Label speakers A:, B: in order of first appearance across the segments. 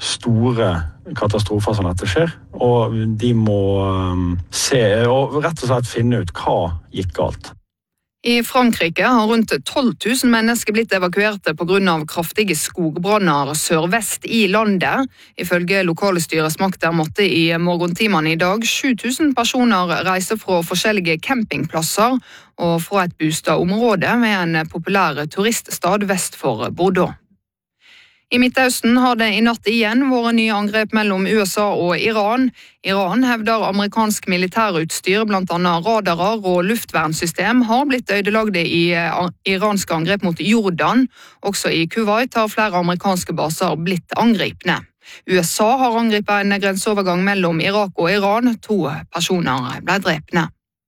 A: store katastrofer som dette skjer, og de må se og rett og slett finne ut hva gikk galt.
B: I Frankrike har rundt 12 000 mennesker blitt evakuerte på grunn av kraftige skogbranner sørvest i landet. Ifølge lokale styresmakter måtte i morgentimene i dag 7 000 personer reise fra forskjellige campingplasser og fra et bostadområde med en populær turiststad vest for Bordeaux. I Midtøsten har det i natt igjen vært nye angrep mellom USA og Iran. Iran hevder amerikansk militærutstyr, blant annet radarer og luftvernsystem, har blitt ødelagte i iranske angrep mot Jordan. Også i Kuwait har flere amerikanske baser blitt angripne. USA har angrepet en grenseovergang mellom Irak og Iran. 2 personer ble drepne.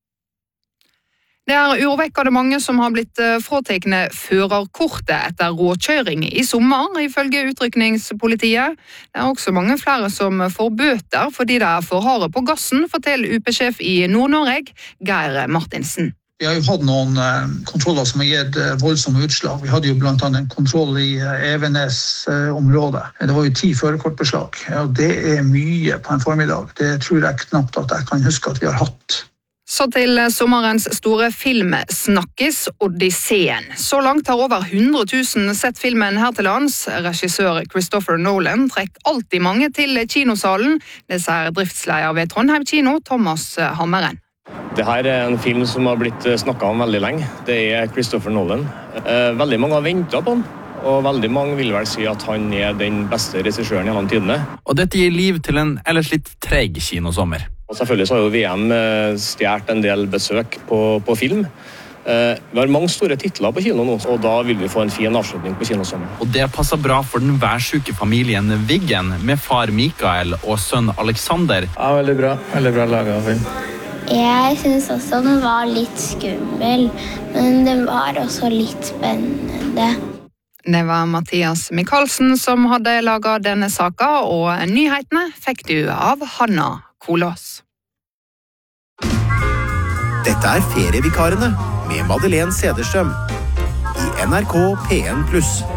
B: Det er urovekkende mange som har blitt fratekne førerkortet etter råkjøring i sommer, ifølge utrykningspolitiet. Det er også mange flere som får bøter fordi de er for harde på gassen, forteller UP-sjef i Nord-Norge, Geir Martinsen.
C: Vi har jo hatt noen kontroller som har gitt voldsomme utslag. Vi hadde jo blant annet en kontroll i Evenes-området. Det var jo 10 førerkortbeslag, og det er mye på en formiddag. Det tror jeg knapt at jeg kan huske at vi har hatt.
B: Så til sommerens store filmsnakkis, Odysseen. Så langt har over 100 000 sett filmen her til lands. Regissør Christopher Nolan trekker alltid mange til kinosalen. Det sier driftsleder ved Trondheim kino, Thomas Hammeren.
D: Dette er en film som har blitt snakket om veldig lenge. Det er Christopher Nolan. Veldig mange har ventet på den. Og veldig mange vil vel si at han er den beste regissøren gjennom tidene.
E: Og dette gir liv til en ellers litt treg kinosommer.
D: Og selvfølgelig så har jo VM stjert en del besøk på film. Vi har mange store titler på kino nå, og da vil vi få en fin avslutning på kinosommer.
E: Og det passer bra for den værsyke familien Viggen, med far Mikael og sønn Alexander.
F: Ja, veldig bra laget av film.
G: Jeg synes også den var litt skummel, men den var også litt spennende.
B: Det var Mathias Michaelsen som hadde laget denne saka, og nyhetene fikk du av Hanna Kolås.
H: Dette er Ferievikarene med Madeleine Cederstrøm i NRK P1+.